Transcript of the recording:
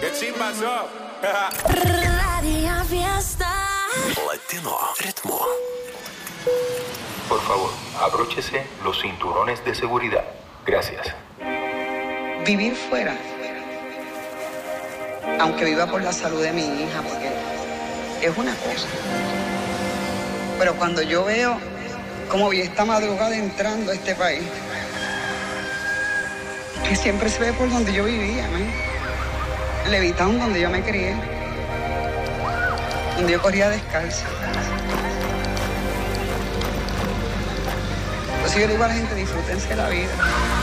¡Qué chimba son! Radio Fiesta. Latino Ritmo. Por favor, abróchese los cinturones de seguridad. Gracias. Vivir fuera, aunque viva por la salud de mi hija, porque es una cosa. Pero cuando yo veo cómo vi esta madrugada entrando a este país, que siempre se ve por donde yo vivía, ¿no? Levitown, donde yo me crié, donde yo corría descalza. Entonces yo le digo a la gente, disfrútense la vida.